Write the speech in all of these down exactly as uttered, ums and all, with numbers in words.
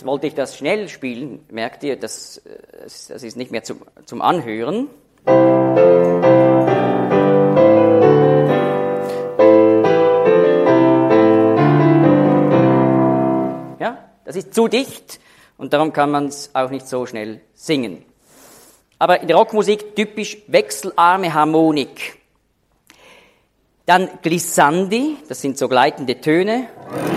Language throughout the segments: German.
Jetzt wollte ich das schnell spielen. Merkt ihr, das, das ist nicht mehr zum, zum Anhören. Ja, das ist zu dicht und darum kann man es auch nicht so schnell singen. Aber in der Rockmusik typisch wechselarme Harmonik. Dann Glissandi, das sind so gleitende Töne.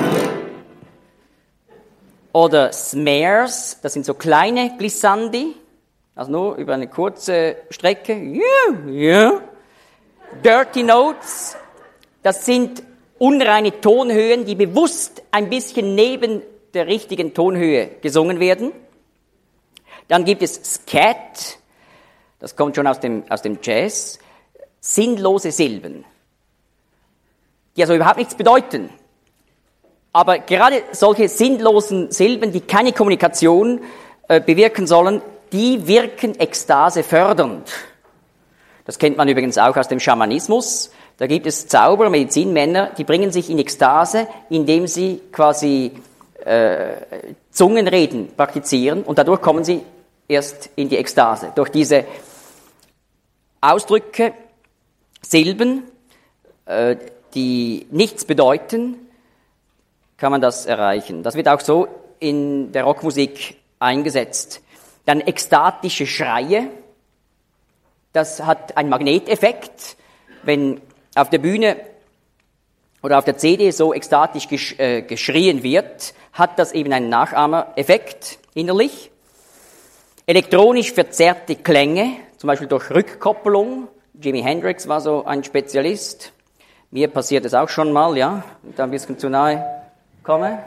Oder Snares, das sind so kleine Glissandi, also nur über eine kurze Strecke. Yeah, yeah. Dirty Notes, das sind unreine Tonhöhen, die bewusst ein bisschen neben der richtigen Tonhöhe gesungen werden. Dann gibt es Scat, das kommt schon aus dem, aus dem Jazz, sinnlose Silben, die also überhaupt nichts bedeuten. Aber gerade solche sinnlosen Silben, die keine Kommunikation äh, bewirken sollen, die wirken Ekstase fördernd. Das kennt man übrigens auch aus dem Schamanismus. Da gibt es Zauberer, Medizinmänner, die bringen sich in Ekstase, indem sie quasi äh, Zungenreden praktizieren und dadurch kommen sie erst in die Ekstase. Durch diese Ausdrücke, Silben, äh, die nichts bedeuten, kann man das erreichen. Das wird auch so in der Rockmusik eingesetzt. Dann ekstatische Schreie. Das hat einen Magneteffekt. Wenn auf der Bühne oder auf der C D so ekstatisch gesch- äh, geschrien wird, hat das eben einen Nachahmereffekt innerlich. Elektronisch verzerrte Klänge, zum Beispiel durch Rückkopplung. Jimi Hendrix war so ein Spezialist. Mir passiert es auch schon mal, ja, da ein bisschen zu nahe komme.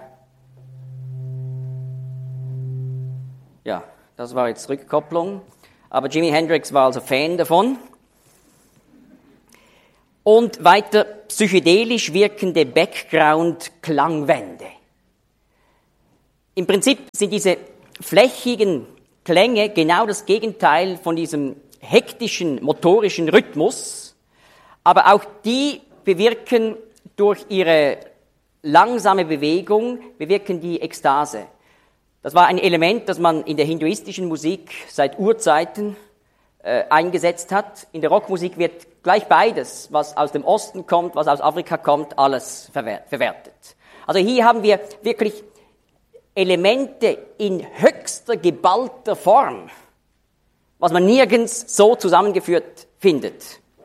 Ja, das war jetzt Rückkopplung. Aber Jimi Hendrix war also Fan davon. Und weiter psychedelisch wirkende Background-Klangwände. Im Prinzip sind diese flächigen Klänge genau das Gegenteil von diesem hektischen motorischen Rhythmus, aber auch die bewirken durch ihre langsame Bewegung, bewirken die Ekstase. Das war ein Element, das man in der hinduistischen Musik seit Urzeiten äh, eingesetzt hat. In der Rockmusik wird gleich beides, was aus dem Osten kommt, was aus Afrika kommt, alles verwer- verwertet. Also hier haben wir wirklich Elemente in höchster geballter Form, was man nirgends so zusammengeführt findet.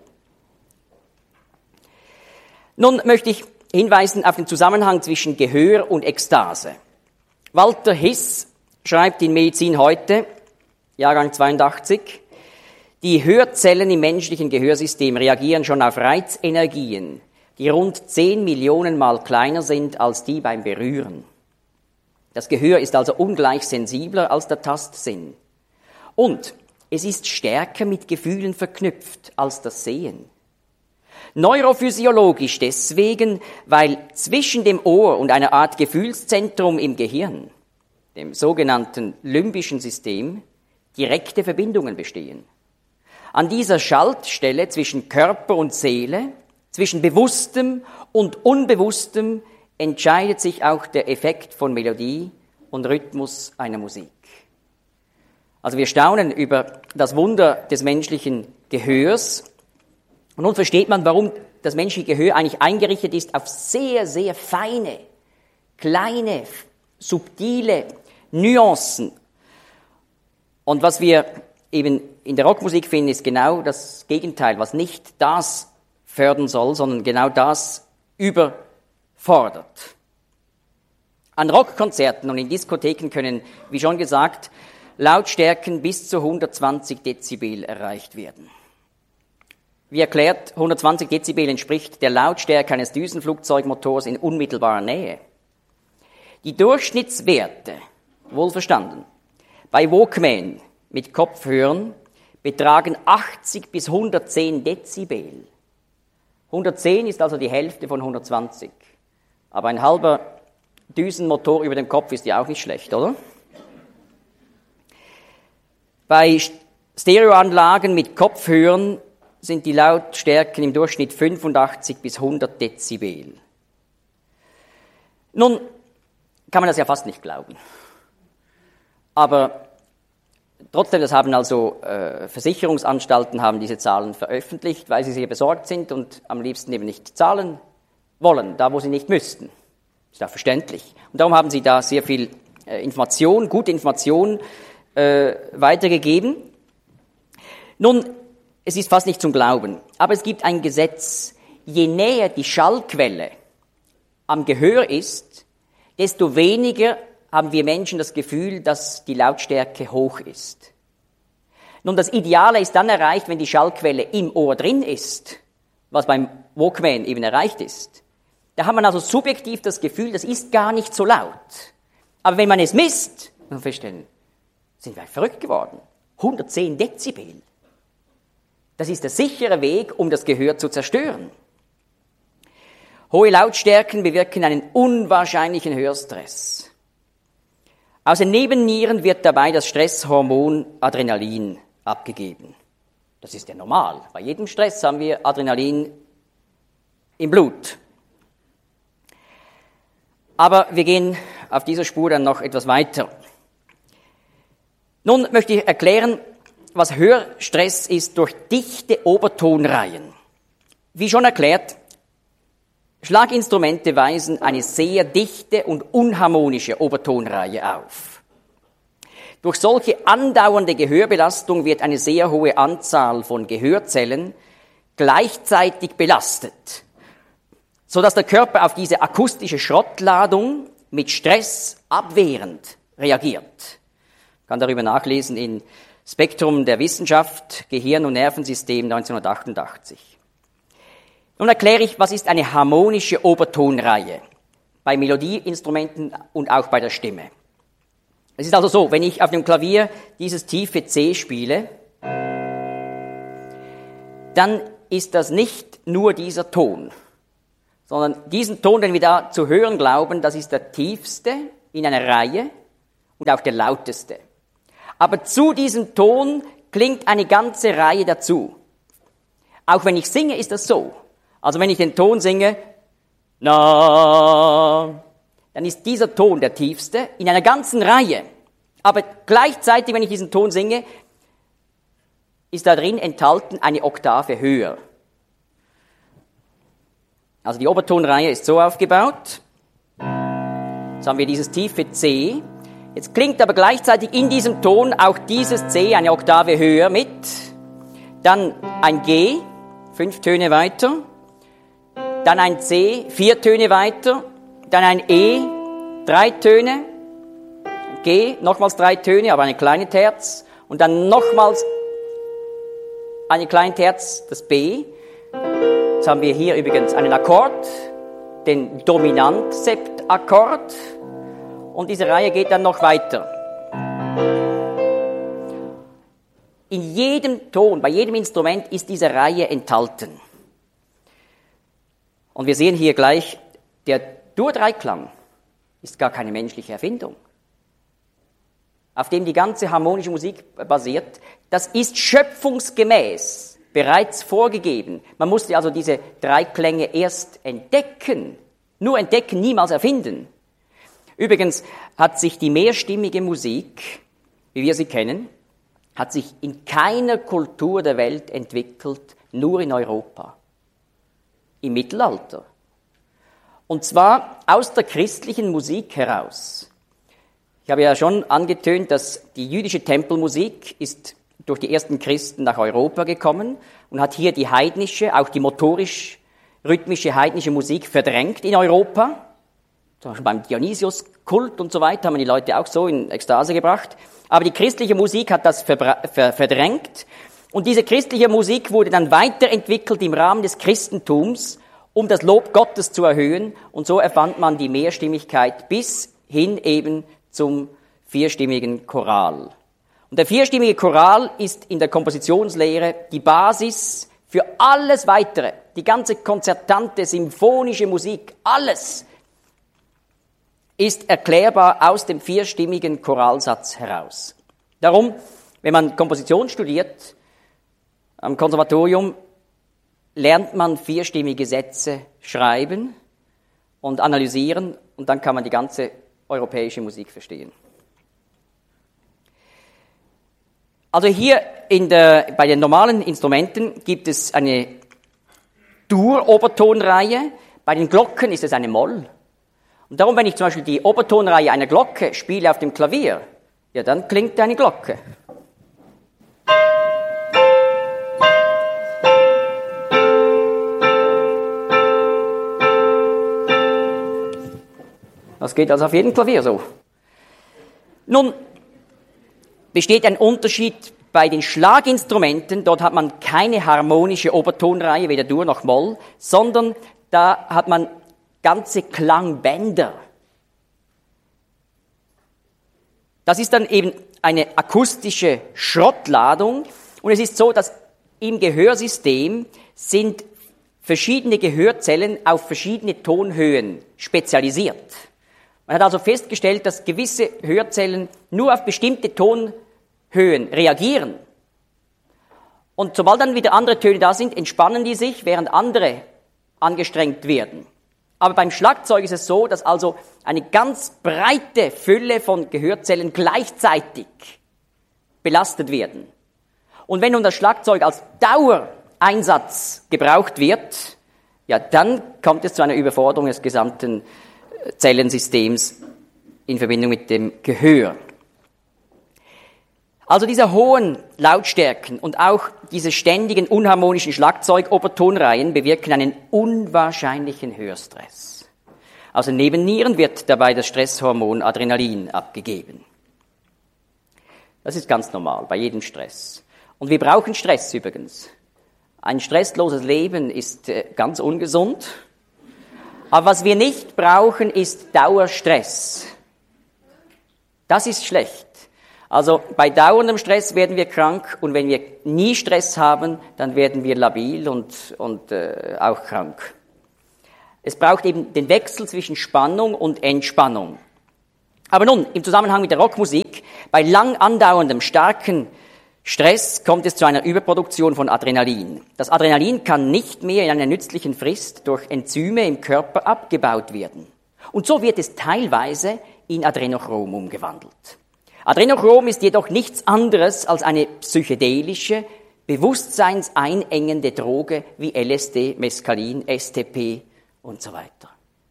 Nun möchte ich hinweisen auf den Zusammenhang zwischen Gehör und Ekstase. Walter Hiss schreibt in Medizin heute, Jahrgang zweiundachtzig, die Hörzellen im menschlichen Gehörsystem reagieren schon auf Reizenergien, die rund zehn Millionen Mal kleiner sind als die beim Berühren. Das Gehör ist also ungleich sensibler als der Tastsinn. Und es ist stärker mit Gefühlen verknüpft als das Sehen. Neurophysiologisch deswegen, weil zwischen dem Ohr und einer Art Gefühlszentrum im Gehirn, dem sogenannten limbischen System, direkte Verbindungen bestehen. An dieser Schaltstelle zwischen Körper und Seele, zwischen Bewusstem und Unbewusstem, entscheidet sich auch der Effekt von Melodie und Rhythmus einer Musik. Also wir staunen über das Wunder des menschlichen Gehörs. Und nun versteht man, warum das menschliche Gehör eigentlich eingerichtet ist auf sehr, sehr feine, kleine, subtile Nuancen. Und was wir eben in der Rockmusik finden, ist genau das Gegenteil, was nicht das fördern soll, sondern genau das überfordert. An Rockkonzerten und in Diskotheken können, wie schon gesagt, Lautstärken bis zu hundertzwanzig Dezibel erreicht werden. Wie erklärt, hundertzwanzig Dezibel entspricht der Lautstärke eines Düsenflugzeugmotors in unmittelbarer Nähe. Die Durchschnittswerte, wohlverstanden, bei Walkman mit Kopfhörern betragen achtzig bis hundertzehn Dezibel. hundertzehn ist also die Hälfte von hundertzwanzig. Aber ein halber Düsenmotor über dem Kopf ist ja auch nicht schlecht, oder? Bei Stereoanlagen mit Kopfhörern sind die Lautstärken im Durchschnitt fünfundachtzig bis hundert Dezibel. Nun kann man das ja fast nicht glauben. Aber trotzdem, das haben also äh, Versicherungsanstalten haben diese Zahlen veröffentlicht, weil sie sehr besorgt sind und am liebsten eben nicht zahlen wollen, da wo sie nicht müssten. Ist auch verständlich. Und darum haben sie da sehr viel äh, Information, gute Information äh, weitergegeben. Nun, es ist fast nicht zum Glauben, aber es gibt ein Gesetz. Je näher die Schallquelle am Gehör ist, desto weniger haben wir Menschen das Gefühl, dass die Lautstärke hoch ist. Nun, das Ideale ist dann erreicht, wenn die Schallquelle im Ohr drin ist, was beim Walkman eben erreicht ist. Da hat man also subjektiv das Gefühl, das ist gar nicht so laut. Aber wenn man es misst, dann feststellen, sind wir verrückt geworden. hundertzehn Dezibel. Das ist der sichere Weg, um das Gehör zu zerstören. Hohe Lautstärken bewirken einen unwahrscheinlichen Hörstress. Aus den Nebennieren wird dabei das Stresshormon Adrenalin abgegeben. Das ist ja normal. Bei jedem Stress haben wir Adrenalin im Blut. Aber wir gehen auf dieser Spur dann noch etwas weiter. Nun möchte ich erklären, was Hörstress ist durch dichte Obertonreihen. Wie schon erklärt, Schlaginstrumente weisen eine sehr dichte und unharmonische Obertonreihe auf. Durch solche andauernde Gehörbelastung wird eine sehr hohe Anzahl von Gehörzellen gleichzeitig belastet, sodass der Körper auf diese akustische Schrottladung mit Stress abwehrend reagiert. Ich kann darüber nachlesen in Spektrum der Wissenschaft, Gehirn- und Nervensystem neunzehnhundertachtundachtzig. Nun erkläre ich, was ist eine harmonische Obertonreihe bei Melodieinstrumenten und auch bei der Stimme. Es ist also so, wenn ich auf dem Klavier dieses tiefe C spiele, dann ist das nicht nur dieser Ton, sondern diesen Ton, den wir da zu hören glauben, das ist der tiefste in einer Reihe und auch der lauteste. Aber zu diesem Ton klingt eine ganze Reihe dazu. Auch wenn ich singe, ist das so. Also wenn ich den Ton singe, na, dann ist dieser Ton der tiefste in einer ganzen Reihe. Aber gleichzeitig, wenn ich diesen Ton singe, ist da drin enthalten eine Oktave höher. Also die Obertonreihe ist so aufgebaut. Jetzt haben wir dieses tiefe C. Jetzt klingt aber gleichzeitig in diesem Ton auch dieses C eine Oktave höher mit. Dann ein G, fünf Töne weiter. Dann ein C, vier Töne weiter. Dann ein E, drei Töne. G, nochmals drei Töne, aber eine kleine Terz. Und dann nochmals eine kleine Terz, das B. Jetzt haben wir hier übrigens einen Akkord, den Dominant-Sept-Akkord. Und diese Reihe geht dann noch weiter. In jedem Ton, bei jedem Instrument ist diese Reihe enthalten. Und wir sehen hier gleich, der Dur-Dreiklang ist gar keine menschliche Erfindung, auf dem die ganze harmonische Musik basiert. Das ist schöpfungsgemäß bereits vorgegeben. Man musste also diese drei Klänge erst entdecken. Nur entdecken, niemals erfinden. Übrigens hat sich die mehrstimmige Musik, wie wir sie kennen, hat sich in keiner Kultur der Welt entwickelt, nur in Europa. Im Mittelalter. Und zwar aus der christlichen Musik heraus. Ich habe ja schon angetönt, dass die jüdische Tempelmusik ist durch die ersten Christen nach Europa gekommen und hat hier die heidnische, auch die motorisch-rhythmische heidnische Musik verdrängt in Europa. Zum Beispiel beim Dionysius-Kult und so weiter haben wir die Leute auch so in Ekstase gebracht. Aber die christliche Musik hat das verbra- ver- verdrängt. Und diese christliche Musik wurde dann weiterentwickelt im Rahmen des Christentums, um das Lob Gottes zu erhöhen. Und so erfand man die Mehrstimmigkeit bis hin eben zum vierstimmigen Choral. Und der vierstimmige Choral ist in der Kompositionslehre die Basis für alles Weitere. Die ganze konzertante, symphonische Musik, alles ist erklärbar aus dem vierstimmigen Choralsatz heraus. Darum, wenn man Komposition studiert am Konservatorium, lernt man vierstimmige Sätze schreiben und analysieren und dann kann man die ganze europäische Musik verstehen. Also hier in der, bei den normalen Instrumenten gibt es eine Dur-Obertonreihe, bei den Glocken ist es eine Moll. Und darum, wenn ich zum Beispiel die Obertonreihe einer Glocke spiele auf dem Klavier, ja, dann klingt eine Glocke. Das geht also auf jedem Klavier so. Nun besteht ein Unterschied bei den Schlaginstrumenten. Dort hat man keine harmonische Obertonreihe, weder Dur noch Moll, sondern da hat man ganze Klangbänder. Das ist dann eben eine akustische Schrottladung. Und es ist so, dass im Gehörsystem sind verschiedene Gehörzellen auf verschiedene Tonhöhen spezialisiert. Man hat also festgestellt, dass gewisse Hörzellen nur auf bestimmte Tonhöhen reagieren. Und sobald dann wieder andere Töne da sind, entspannen die sich, während andere angestrengt werden. Aber beim Schlagzeug ist es so, dass also eine ganz breite Fülle von Gehörzellen gleichzeitig belastet werden. Und wenn nun das Schlagzeug als Dauereinsatz gebraucht wird, ja, dann kommt es zu einer Überforderung des gesamten Zellensystems in Verbindung mit dem Gehör. Also diese hohen Lautstärken und auch diese ständigen unharmonischen Schlagzeugobertonreihen bewirken einen unwahrscheinlichen Hörstress. Also neben Nieren wird dabei das Stresshormon Adrenalin abgegeben. Das ist ganz normal bei jedem Stress. Und wir brauchen Stress übrigens. Ein stressloses Leben ist ganz ungesund. Aber was wir nicht brauchen, ist Dauerstress. Das ist schlecht. Also bei dauerndem Stress werden wir krank und wenn wir nie Stress haben, dann werden wir labil und, und äh, auch krank. Es braucht eben den Wechsel zwischen Spannung und Entspannung. Aber nun, im Zusammenhang mit der Rockmusik, bei lang andauerndem, starken Stress kommt es zu einer Überproduktion von Adrenalin. Das Adrenalin kann nicht mehr in einer nützlichen Frist durch Enzyme im Körper abgebaut werden. Und so wird es teilweise in Adrenochrom umgewandelt. Adrenochrom ist jedoch nichts anderes als eine psychedelische, bewusstseinseinengende Droge wie L S D, Mescalin, S T P und so weiter.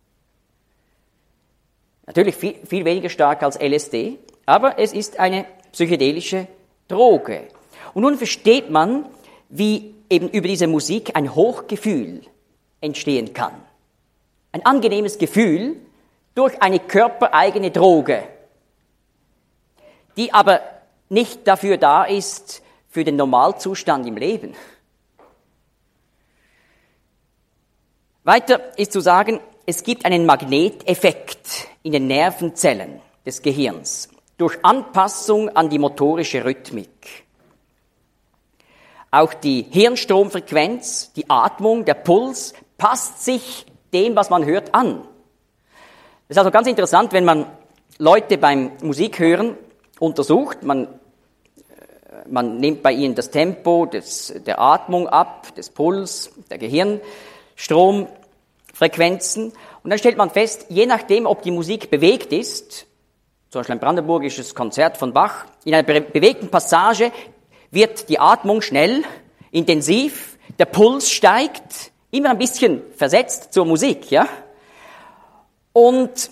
Natürlich viel, viel weniger stark als L S D, aber es ist eine psychedelische Droge. Und nun versteht man, wie eben über diese Musik ein Hochgefühl entstehen kann. Ein angenehmes Gefühl durch eine körpereigene Droge, die aber nicht dafür da ist, für den Normalzustand im Leben. Weiter ist zu sagen, es gibt einen Magneteffekt in den Nervenzellen des Gehirns durch Anpassung an die motorische Rhythmik. Auch die Hirnstromfrequenz, die Atmung, der Puls passt sich dem, was man hört, an. Das ist also ganz interessant, wenn man Leute beim Musikhören untersucht, man, man nimmt bei ihnen das Tempo des, der Atmung ab, des Puls, der Gehirnstromfrequenzen und dann stellt man fest, je nachdem, ob die Musik bewegt ist, zum Beispiel ein brandenburgisches Konzert von Bach, in einer be- bewegten Passage wird die Atmung schnell, intensiv, der Puls steigt, immer ein bisschen versetzt zur Musik, ja? Und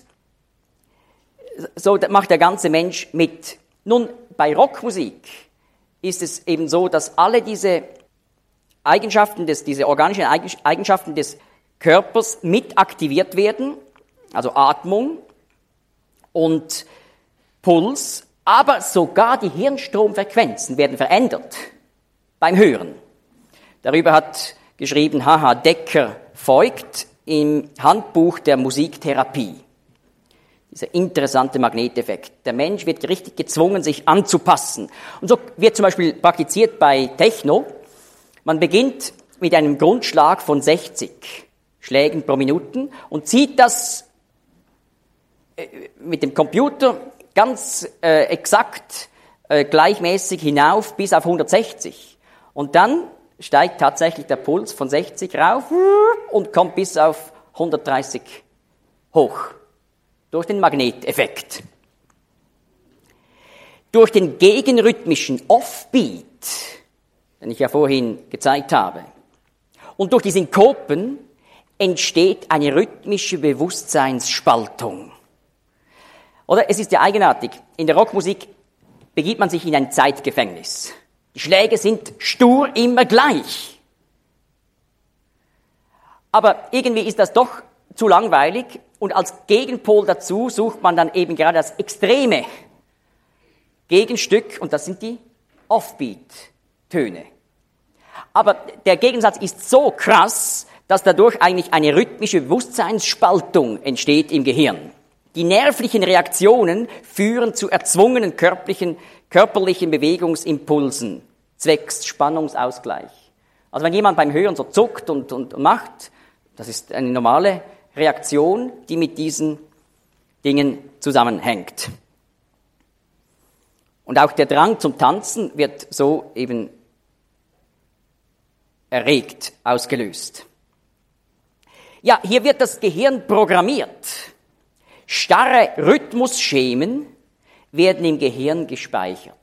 so macht der ganze Mensch mit. Nun, bei Rockmusik ist es eben so, dass alle diese Eigenschaften, des, diese organischen Eigenschaften des Körpers mit aktiviert werden, also Atmung und Puls, aber sogar die Hirnstromfrequenzen werden verändert beim Hören. Darüber hat geschrieben H H Decker-Voigt im Handbuch der Musiktherapie. Dieser interessante Magneteffekt. Der Mensch wird richtig gezwungen, sich anzupassen. Und so wird zum Beispiel praktiziert bei Techno. Man beginnt mit einem Grundschlag von sechzig Schlägen pro Minute und zieht das mit dem Computer ganz äh, exakt äh, gleichmäßig hinauf bis auf hundertsechzig. Und dann steigt tatsächlich der Puls von sechzig rauf und kommt bis auf hundertdreißig hoch. Durch den Magneteffekt. durch den gegenrhythmischen Offbeat, den ich ja vorhin gezeigt habe, und durch die Synkopen entsteht eine rhythmische Bewusstseinsspaltung. Oder es ist ja eigenartig, in der Rockmusik begibt man sich in ein Zeitgefängnis. Die Schläge sind stur immer gleich. Aber irgendwie ist das doch zu langweilig und als Gegenpol dazu sucht man dann eben gerade das extreme Gegenstück und das sind die Offbeat-Töne. Aber der Gegensatz ist so krass, dass dadurch eigentlich eine rhythmische Bewusstseinsspaltung entsteht im Gehirn. Die nervlichen Reaktionen führen zu erzwungenen körperlichen, körperlichen Bewegungsimpulsen, zwecks Spannungsausgleich. Also wenn jemand beim Hören so zuckt und, und macht, das ist eine normale Reaktion, die mit diesen Dingen zusammenhängt. Und auch der Drang zum Tanzen wird so eben erregt, ausgelöst. Ja, hier wird das Gehirn programmiert. Starre Rhythmusschemen werden im Gehirn gespeichert.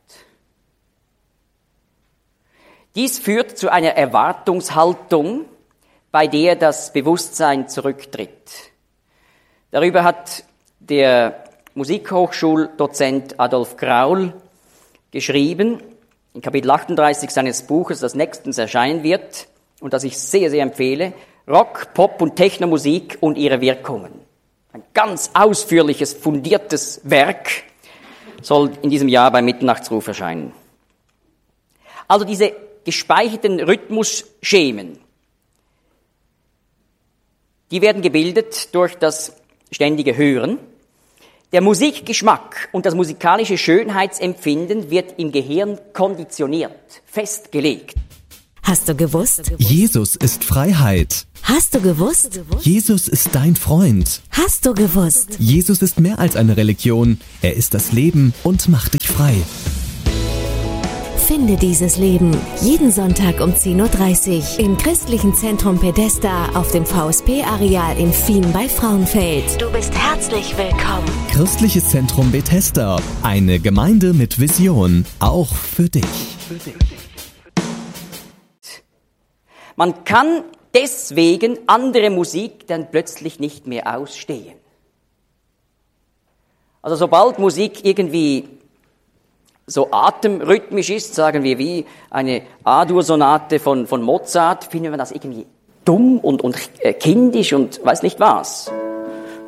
Dies führt zu einer Erwartungshaltung, bei der das Bewusstsein zurücktritt. Darüber hat der Musikhochschuldozent Adolf Graul geschrieben, in Kapitel achtunddreißig seines Buches, das nächstens erscheinen wird und das ich sehr, sehr empfehle, Rock, Pop und Technomusik und ihre Wirkungen. Ein ganz ausführliches, fundiertes Werk soll in diesem Jahr beim Mitternachtsruf erscheinen. Also diese gespeicherten Rhythmusschemen, die werden gebildet durch das ständige Hören. Der Musikgeschmack und das musikalische Schönheitsempfinden wird im Gehirn konditioniert, festgelegt. Hast du gewusst? Jesus ist Freiheit. Hast du gewusst? Jesus ist dein Freund. Hast du gewusst? Jesus ist mehr als eine Religion. Er ist das Leben und macht dich frei. Finde dieses Leben jeden Sonntag um zehn Uhr dreißig im Christlichen Zentrum Pedesta auf dem V S P-Areal in Fien bei Frauenfeld. Du bist herzlich willkommen. Christliches Zentrum Bethesda. Eine Gemeinde mit Vision. Auch für dich. Man kann deswegen andere Musik dann plötzlich nicht mehr ausstehen. Also sobald Musik irgendwie so atemrhythmisch ist, sagen wir wie eine A-Dur-Sonate von, von Mozart, finden wir das irgendwie dumm und, und kindisch und weiß nicht was.